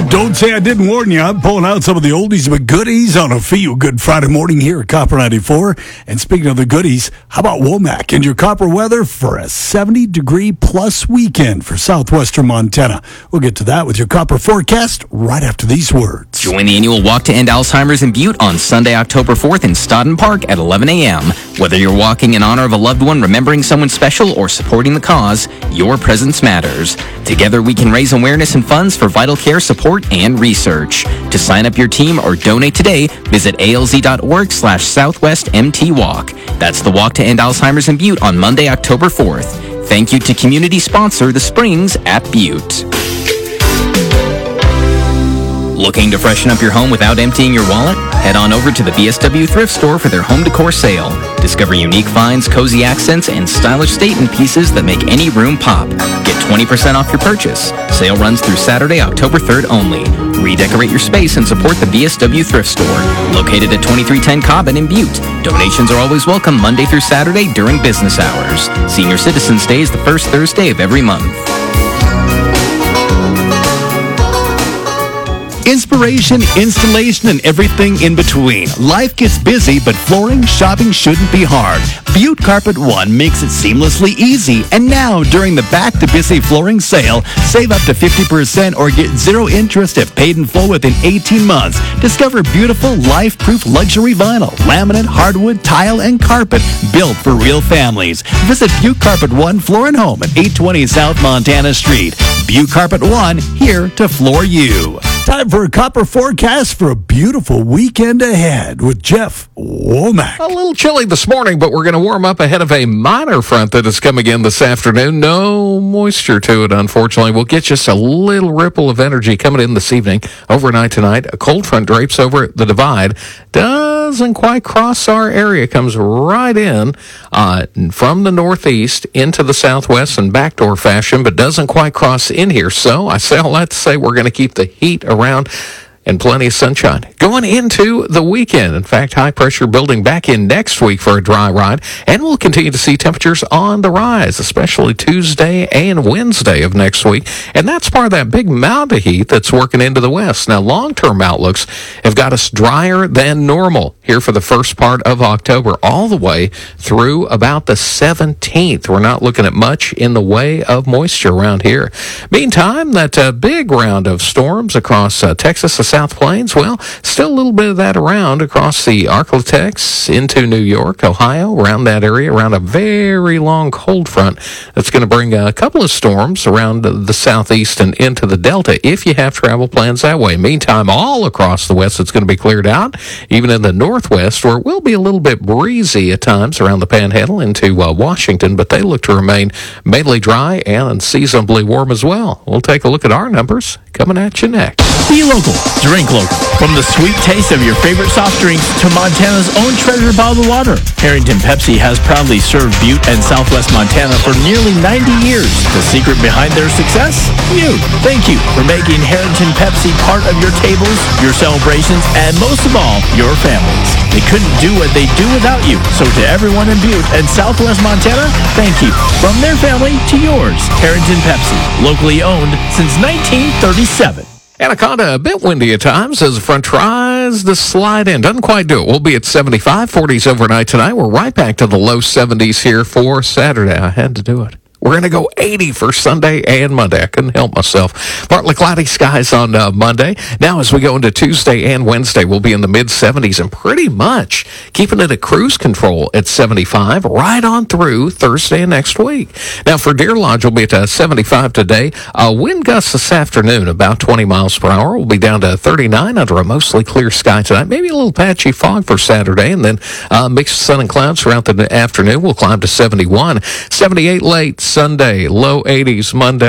Don't say I didn't warn you. I'm pulling out some of the oldies but goodies on a Feel Good Friday morning here at Copper 94. And speaking of the goodies, how about Womack and your Copper weather for a 70-degree plus weekend for southwestern Montana? We'll get to that with your Copper forecast right after these words. Join the annual Walk to End Alzheimer's in Butte on Sunday, October 4th in Stodden Park at 11 a.m. Whether you're walking in honor of a loved one, remembering someone special, or supporting the cause, your presence matters. Together, we can raise awareness and funds for vital care support and research. To sign up your team or donate today, visit alz.org/SouthwestMTWalk. That's the Walk to End Alzheimer's in Butte on Monday, October 4th. Thank you to community sponsor The Springs at Butte. Looking to freshen up your home without emptying your wallet? Head on over to the BSW Thrift Store for their home decor sale. Discover unique finds, cozy accents, and stylish statement pieces that make any room pop. Get 20% off your purchase. Sale runs through Saturday, October 3rd only. Redecorate your space and support the BSW Thrift Store, located at 2310 Cobbin in Butte. Donations are always welcome Monday through Saturday during business hours. Senior Citizens Day is the first Thursday of every month. Inspiration, installation, and everything in between. Life gets busy, but flooring shopping shouldn't be hard. Butte Carpet One makes it seamlessly easy. And now, during the Back to Busy flooring sale, save up to 50% or get zero interest if paid in full within 18 months. Discover beautiful, life-proof luxury vinyl, laminate, hardwood, tile, and carpet built for real families. Visit Butte Carpet One Floor and Home at 820 South Montana Street. Butte Carpet One, here to floor you. Time for a Copper forecast for a beautiful weekend ahead with Jeff Womack. A little chilly this morning, but we're going to warm up ahead of a minor front that is coming in this afternoon. No moisture to it, unfortunately. We'll get just a little ripple of energy coming in this evening. Overnight tonight, a cold front drapes over the divide. Doesn't quite cross our area. Comes right in from the northeast into the southwest in backdoor fashion, but doesn't quite cross in here. So I say all that to say we're going to keep the heat around and plenty of sunshine going into the weekend. In fact, high pressure building back in next week for a dry ride, and we'll continue to see temperatures on the rise, especially Tuesday and Wednesday of next week. And that's part of that big mound of heat that's working into the west. Now, long-term outlooks have got us drier than normal here for the first part of October, all the way through about the 17th. We're not looking at much in the way of moisture around here. Meantime, that big round of storms across Texas, the South Plains, well, still a little bit of that around across the Arklatex into New York, Ohio, around that area, around a very long cold front that's going to bring a couple of storms around the southeast and into the Delta if you have travel plans that way. Meantime, all across the west, it's going to be cleared out, even in the northwest, where it will be a little bit breezy at times around the Panhandle into Washington, but they look to remain mainly dry and unseasonably warm as well. We'll take a look at our numbers coming at you next. Be local. Drink local. From the sweet taste of your favorite soft drinks to Montana's own treasure bottled water, Harrington Pepsi has proudly served Butte and Southwest Montana for nearly 90 years. The secret behind their success? You. Thank you for making Harrington Pepsi part of your tables, your celebrations, and most of all, your families. They couldn't do what they do without you. So to everyone in Butte and Southwest Montana, thank you. From their family to yours, Harrington Pepsi, locally owned since 1937. Anaconda, a bit windy at times as the front tries to slide in. Doesn't quite do it. We'll be at 75, 40s overnight tonight. We're right back to the low 70s here for Saturday. I had to do it. We're going to go 80 for Sunday and Monday. I couldn't help myself. Partly cloudy skies on Monday. Now, as we go into Tuesday and Wednesday, we'll be in the mid-70s and pretty much keeping it at cruise control at 75 right on through Thursday and next week. Now, for Deer Lodge, we'll be at 75 today. Wind gusts this afternoon, about 20 miles per hour. We'll be down to 39 under a mostly clear sky tonight. Maybe a little patchy fog for Saturday, and then mixed sun and clouds throughout the afternoon. We'll climb to 71. 78 late Sunday, low 80s Monday.